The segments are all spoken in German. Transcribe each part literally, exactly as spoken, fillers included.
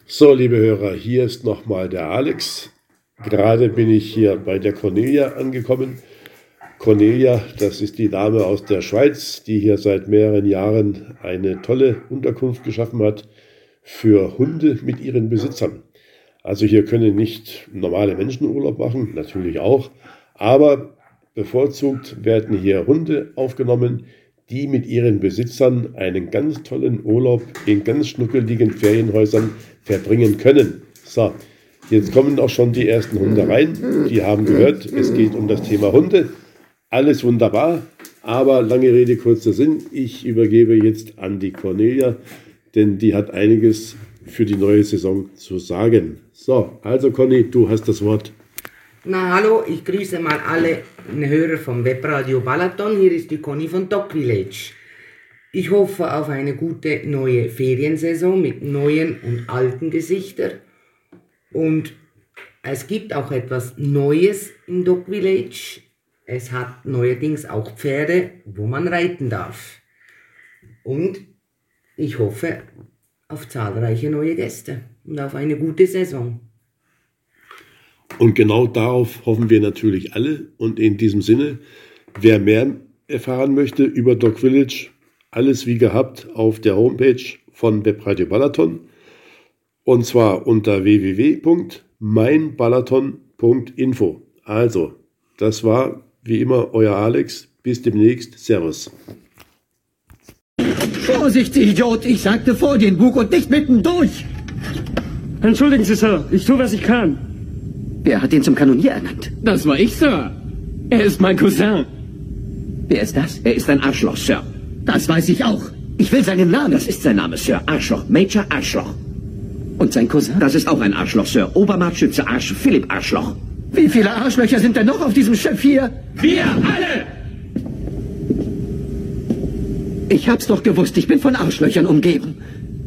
So, liebe Hörer, hier ist nochmal der Alex. Gerade bin ich hier bei der Cornelia angekommen. Cornelia, das ist die Dame aus der Schweiz, die hier seit mehreren Jahren eine tolle Unterkunft geschaffen hat für Hunde mit ihren Besitzern. Also hier können nicht normale Menschen Urlaub machen, natürlich auch, aber bevorzugt werden hier Hunde aufgenommen, die mit ihren Besitzern einen ganz tollen Urlaub in ganz schnuckeligen Ferienhäusern verbringen können. So, jetzt kommen auch schon die ersten Hunde rein. Die haben gehört, es geht um das Thema Hunde. Alles wunderbar, aber lange Rede, kurzer Sinn. Ich übergebe jetzt an die Cornelia, denn die hat einiges für die neue Saison zu sagen. So, also Conny, du hast das Wort. Na hallo, ich grüße mal alle Hörer vom Webradio Balaton. Hier ist die Conny von Dog Village. Ich hoffe auf eine gute neue Feriensaison mit neuen und alten Gesichtern. Und es gibt auch etwas Neues in Dog Village. Es hat neuerdings auch Pferde, wo man reiten darf. Und ich hoffe auf zahlreiche neue Gäste und auf eine gute Saison. Und genau darauf hoffen wir natürlich alle. Und in diesem Sinne, wer mehr erfahren möchte über Dog Village, alles wie gehabt auf der Homepage von Webradio Balaton. Und zwar unter w w w punkt mein balaton punkt info. Also, das war wie immer euer Alex. Bis demnächst. Servus. Vorsicht, Sie Idiot! Ich sagte vor den Bug und nicht mittendurch! Entschuldigen Sie, Sir. Ich tue, was ich kann. Wer hat ihn zum Kanonier ernannt? Das war ich, Sir. Er ist mein Cousin. Wer ist das? Er ist ein Arschloch, Sir. Das weiß ich auch. Ich will seinen Namen. Das ist sein Name, Sir. Arschloch. Major Arschloch. Und sein Cousin? Das ist auch ein Arschloch, Sir. Obermarktschütze Arsch. Philipp Arschloch. Wie viele Arschlöcher sind denn noch auf diesem Schiff hier? Wir alle! Ich hab's doch gewusst. Ich bin von Arschlöchern umgeben.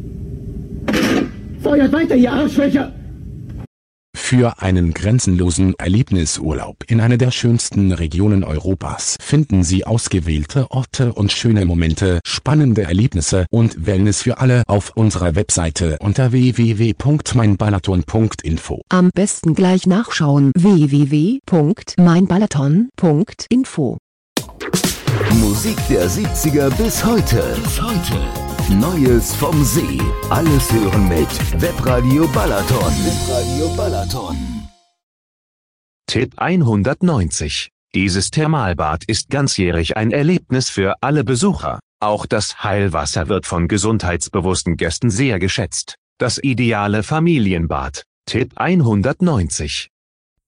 Feuert weiter, ihr Arschlöcher! Für einen grenzenlosen Erlebnisurlaub in einer der schönsten Regionen Europas finden Sie ausgewählte Orte und schöne Momente, spannende Erlebnisse und Wellness für alle auf unserer Webseite unter w w w punkt mein balaton punkt info. Am besten gleich nachschauen w w w punkt mein balaton punkt info. Musik der siebziger bis heute. Bis heute. Neues vom See. Alles hören mit Webradio Balaton. Webradio Balaton. Tipp hundertneunzig. Dieses Thermalbad ist ganzjährig ein Erlebnis für alle Besucher. Auch das Heilwasser wird von gesundheitsbewussten Gästen sehr geschätzt. Das ideale Familienbad. Tipp hundertneunzig.